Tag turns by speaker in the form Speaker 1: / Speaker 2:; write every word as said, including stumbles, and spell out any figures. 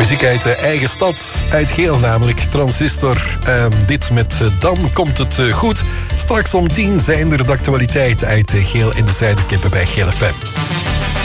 Speaker 1: Muziek uit de eigen stad, uit Geel namelijk, Transistor. En dit met uh, Dan komt het uh, goed. Straks om tien zijn er de actualiteit uit uh, Geel in de Zuiderkippen bij Geel F M.